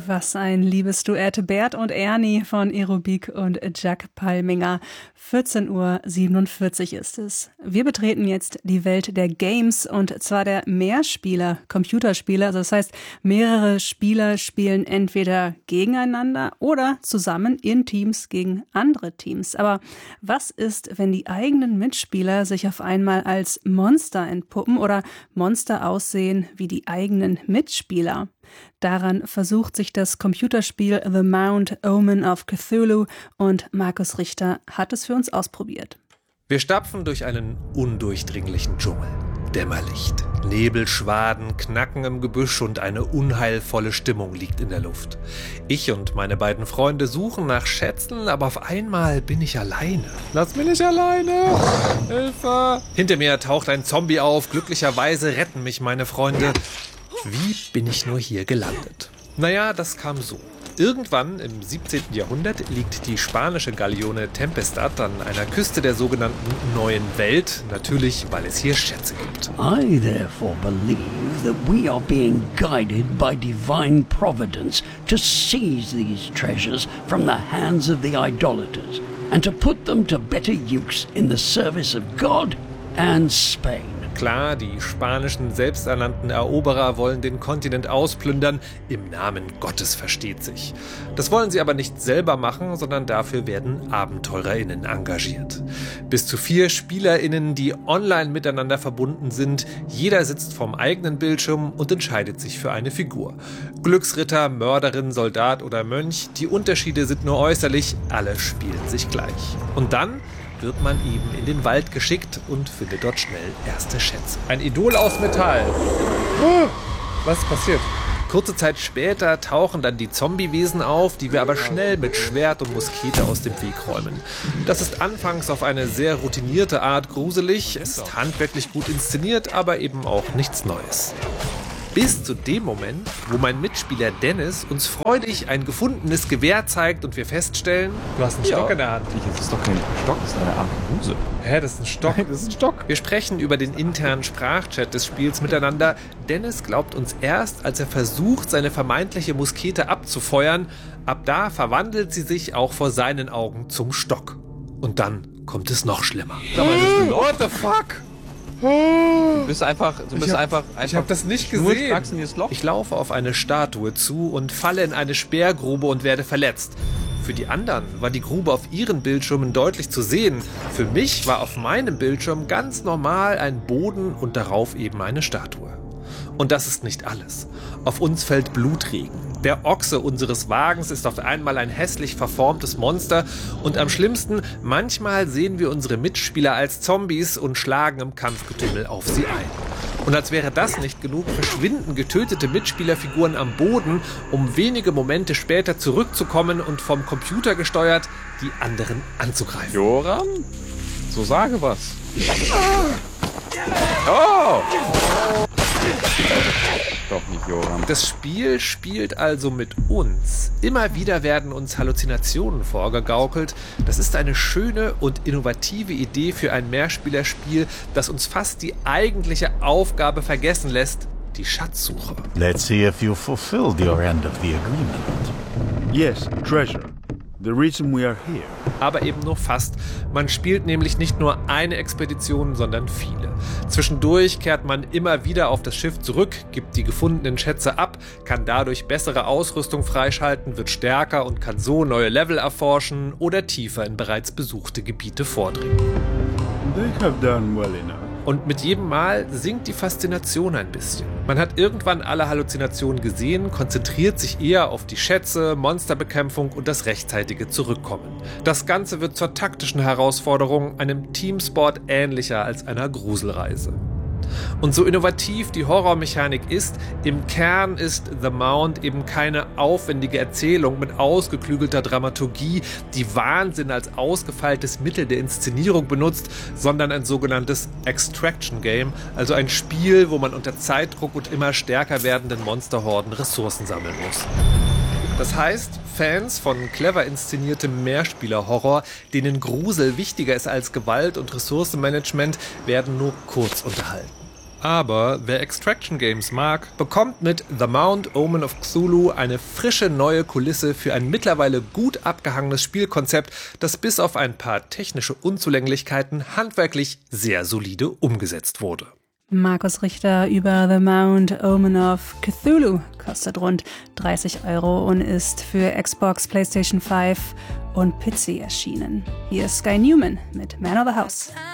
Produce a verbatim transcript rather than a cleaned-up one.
Was ein liebes Duett. Bert und Ernie von Aerobik und Jack Palminger. vierzehn Uhr siebenundvierzig ist es. Wir betreten jetzt die Welt der Games und zwar der Mehrspieler, Computerspiele. Also das heißt, mehrere Spieler spielen entweder gegeneinander oder zusammen in Teams gegen andere Teams. Aber was ist, wenn die eigenen Mitspieler sich auf einmal als Monster entpuppen oder Monster aussehen wie die eigenen Mitspieler? Daran versucht sich das Computerspiel The Mount Omen of Cthulhu und Markus Richter hat es für uns ausprobiert. Wir stapfen durch einen undurchdringlichen Dschungel. Dämmerlicht, Nebelschwaden, Knacken im Gebüsch und eine unheilvolle Stimmung liegt in der Luft. Ich und meine beiden Freunde suchen nach Schätzen, aber auf einmal bin ich alleine. Lass mich nicht alleine! Hilfe! Hinter mir taucht ein Zombie auf. Glücklicherweise retten mich meine Freunde. Wie bin ich nur hier gelandet? Naja, das kam so. Irgendwann im siebzehnten Jahrhundert liegt die spanische Galeone Tempestad an einer Küste der sogenannten Neuen Welt, natürlich, weil es hier Schätze gibt. I therefore believe that we are being guided by divine providence to seize these treasures from the hands of the idolaters and to put them to better use in the service of God and Spain. Klar, die spanischen selbsternannten Eroberer wollen den Kontinent ausplündern, im Namen Gottes versteht sich. Das wollen sie aber nicht selber machen, sondern dafür werden AbenteurerInnen engagiert. Bis zu vier SpielerInnen, die online miteinander verbunden sind. Jeder sitzt vorm eigenen Bildschirm und entscheidet sich für eine Figur. Glücksritter, Mörderin, Soldat oder Mönch, die Unterschiede sind nur äußerlich, alle spielen sich gleich. Und dann wird man eben in den Wald geschickt und findet dort schnell erste Schätze. Ein Idol aus Metall. Oh, was ist passiert? Kurze Zeit später tauchen dann die Zombie-Wesen auf, die wir aber schnell mit Schwert und Muskete aus dem Weg räumen. Das ist anfangs auf eine sehr routinierte Art gruselig, es ist handwerklich gut inszeniert, aber eben auch nichts Neues. Bis zu dem Moment, wo mein Mitspieler Dennis uns freudig ein gefundenes Gewehr zeigt und wir feststellen, du hast einen Stock ja. in der Hand. Das ist doch kein Stock, das ist eine Armbuse. Hä, das ist ein Stock? Das ist ein Stock. Wir sprechen über den internen Sprachchat des Spiels miteinander. Dennis glaubt uns erst, als er versucht, seine vermeintliche Muskete abzufeuern. Ab da verwandelt sie sich auch vor seinen Augen zum Stock. Und dann kommt es noch schlimmer. Sag mal, das ist ein Loch. What the fuck? Du bist einfach, du bist ich hab, einfach, einfach. Ich hab das nicht gesehen. Loch. Ich laufe auf eine Statue zu und falle in eine Sperrgrube und werde verletzt. Für die anderen war die Grube auf ihren Bildschirmen deutlich zu sehen. Für mich war auf meinem Bildschirm ganz normal ein Boden und darauf eben eine Statue. Und das ist nicht alles. Auf uns fällt Blutregen. Der Ochse unseres Wagens ist auf einmal ein hässlich verformtes Monster und am schlimmsten, manchmal sehen wir unsere Mitspieler als Zombies und schlagen im Kampfgetümmel auf sie ein. Und als wäre das nicht genug, verschwinden getötete Mitspielerfiguren am Boden, um wenige Momente später zurückzukommen und vom Computer gesteuert die anderen anzugreifen. Joram? So sage was. Oh! Doch nicht, Joram. Das Spiel spielt also mit uns. Immer wieder werden uns Halluzinationen vorgegaukelt. Das ist eine schöne und innovative Idee für ein Mehrspielerspiel, das uns fast die eigentliche Aufgabe vergessen lässt, die Schatzsuche. Let's see if you fulfilled your end of the agreement. Yes, treasure. The reason we are here. Aber eben nur fast. Man spielt nämlich nicht nur eine Expedition, sondern viele. Zwischendurch kehrt man immer wieder auf das Schiff zurück, gibt die gefundenen Schätze ab, kann dadurch bessere Ausrüstung freischalten, wird stärker und kann so neue Level erforschen oder tiefer in bereits besuchte Gebiete vordringen. They have done well enough. Und mit jedem Mal sinkt die Faszination ein bisschen. Man hat irgendwann alle Halluzinationen gesehen, konzentriert sich eher auf die Schätze, Monsterbekämpfung und das rechtzeitige Zurückkommen. Das Ganze wird zur taktischen Herausforderung, einem Teamsport ähnlicher als einer Gruselreise. Und so innovativ die Horrormechanik ist, im Kern ist The Mount eben keine aufwendige Erzählung mit ausgeklügelter Dramaturgie, die Wahnsinn als ausgefeiltes Mittel der Inszenierung benutzt, sondern ein sogenanntes Extraction Game, also ein Spiel, wo man unter Zeitdruck und immer stärker werdenden Monsterhorden Ressourcen sammeln muss. Das heißt, Fans von clever inszeniertem Mehrspieler-Horror, denen Grusel wichtiger ist als Gewalt und Ressourcenmanagement, werden nur kurz unterhalten. Aber wer Extraction Games mag, bekommt mit The Mount Omen of Cthulhu eine frische neue Kulisse für ein mittlerweile gut abgehangenes Spielkonzept, das bis auf ein paar technische Unzulänglichkeiten handwerklich sehr solide umgesetzt wurde. Markus Richter über The Mount Omen of Cthulhu kostet rund dreißig Euro und ist für Xbox, PlayStation fünf und P C erschienen. Hier ist Sky Newman mit Man of the House.